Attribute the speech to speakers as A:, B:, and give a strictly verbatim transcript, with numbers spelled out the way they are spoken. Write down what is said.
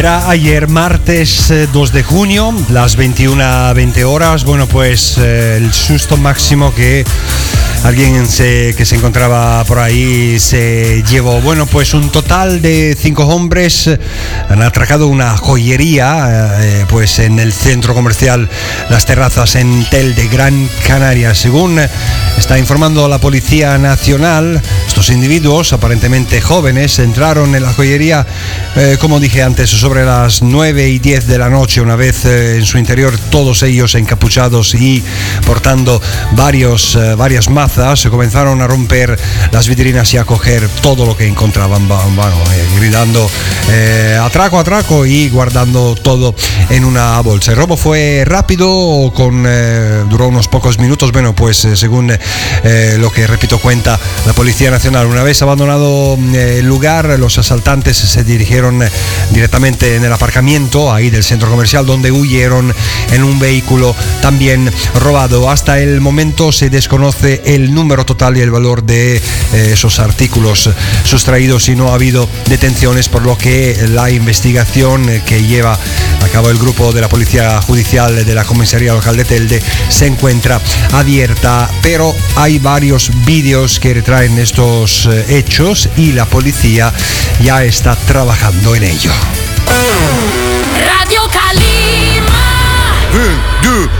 A: Era ayer martes eh, dos de junio, las veintiuna veinte horas. Bueno, pues eh, el susto máximo que alguien se, que se encontraba por ahí se llevó. Bueno, pues un total de cinco hombres han atracado una joyería eh, pues en el centro comercial Las Terrazas en Tel de Gran Canaria. Según está informando la Policía Nacional, estos individuos, aparentemente jóvenes, entraron en la joyería, eh, como dije antes, sobre las nueve y diez de la noche. Una vez eh, en su interior, todos ellos encapuchados y portando varios, eh, varias mazas, se comenzaron a romper las vitrinas y a coger todo lo que encontraban, bueno, eh, gritando eh, atraco, atraco y guardando todo en una bolsa. El robo fue rápido, con, eh, duró unos pocos minutos. Bueno, pues eh, según eh, lo que, repito, cuenta la Policía Nacional, una vez abandonado eh, el lugar, los asaltantes se dirigieron eh, directamente en el aparcamiento ahí del centro comercial, donde huyeron en un vehículo también robado. Hasta el momento se desconoce el número total y el valor de eh, esos artículos sustraídos y no ha habido detenciones, por lo que la investigación que lleva a cabo el grupo de la Policía Judicial de la Comisaría Local de Telde se encuentra abierta. Pero hay varios vídeos que retraen estos eh, hechos y la policía ya está trabajando en ello.
B: Radio Calima.